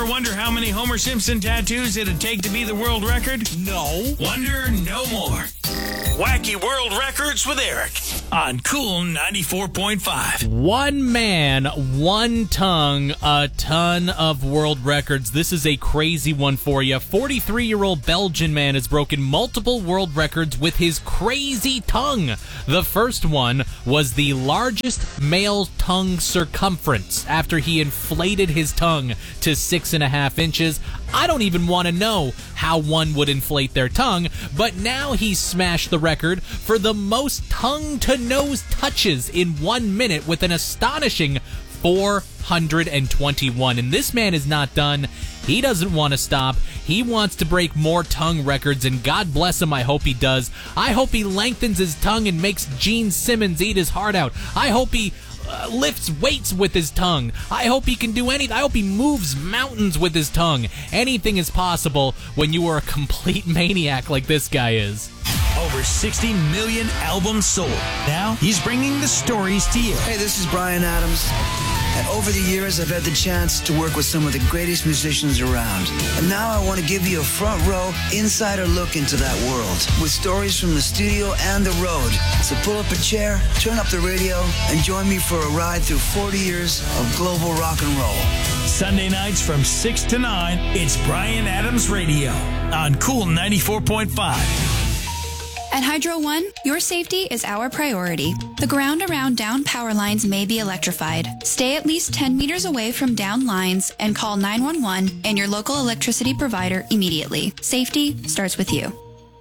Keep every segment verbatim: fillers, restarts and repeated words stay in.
Ever wonder how many Homer Simpson tattoos it'd take to be the world record? No. Wonder no more. Wacky World Records with Eric on Cool ninety-four point five. One man, one tongue, a ton of world records. This is a crazy one for you. forty-three-year-old Belgian man has broken multiple world records with his crazy tongue. The first one was the largest male tongue circumference after he inflated his tongue to six and a half inches. I don't even want to know how one would inflate their tongue, but now he's smashed the record for the most tongue-to-nose touches in one minute with an astonishing four hundred twenty-one. And this man is not done. He doesn't want to stop. He wants to break more tongue records, and God bless him, I hope he does. I hope he lengthens his tongue and makes Gene Simmons eat his heart out. I hope he Uh, lifts weights with his tongue. I hope he can do anything. I hope he moves mountains with his tongue. Anything is possible when you are a complete maniac like this guy is. Over sixty million albums sold. Now he's bringing the stories to you. Hey, this is Bryan Adams. And over the years, I've had the chance to work with some of the greatest musicians around. And now I want to give you a front row, insider look into that world with stories from the studio and the road. So pull up a chair, turn up the radio, and join me for a ride through forty years of global rock and roll. Sunday nights from six to nine, it's Bryan Adams Radio on Cool ninety-four point five. At Hydro One, your safety is our priority. The ground around down power lines may be electrified. Stay at least ten meters away from down lines and call nine one one and your local electricity provider immediately. Safety starts with you.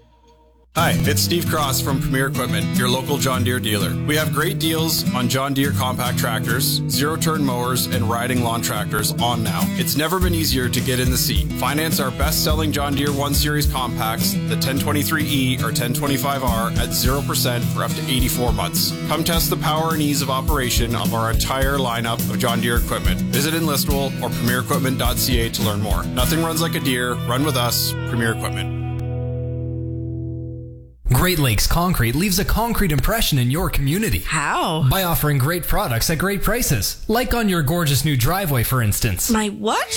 Hi, it's Steve Cross from Premier Equipment, your local John Deere dealer. We have great deals on John Deere compact tractors, zero-turn mowers, and riding lawn tractors on now. It's never been easier to get in the seat. Finance our best-selling John Deere one series compacts, the ten twenty-three E or ten twenty-five R, at zero percent for up to eighty-four months. Come test the power and ease of operation of our entire lineup of John Deere equipment. Visit Enlistwell or premier equipment dot c a to learn more. Nothing runs like a Deere. Run with us, Premier Equipment. Great Lakes Concrete leaves a concrete impression in your community. How? By offering great products at great prices. Like on your gorgeous new driveway, for instance. My what?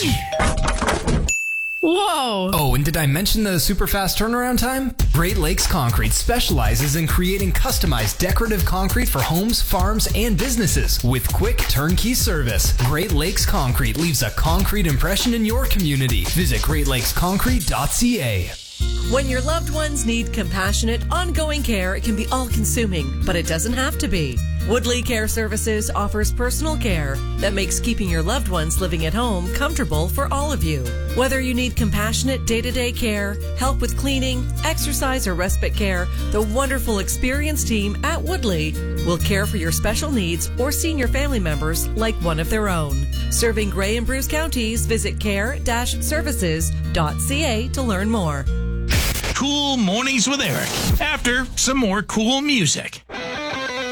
Whoa. Oh, and did I mention the super fast turnaround time? Great Lakes Concrete specializes in creating customized decorative concrete for homes, farms, and businesses with quick turnkey service. Great Lakes Concrete leaves a concrete impression in your community. Visit great lakes concrete dot c a. When your loved ones need compassionate, ongoing care, it can be all-consuming, but it doesn't have to be. Woodley Care Services offers personal care that makes keeping your loved ones living at home comfortable for all of you. Whether you need compassionate day-to-day care, help with cleaning, exercise, or respite care, the wonderful experienced team at Woodley will care for your special needs or senior family members like one of their own. Serving Grey and Bruce counties, visit care dash services dot c a to learn more. Cool Mornings with Eric. After some more cool music.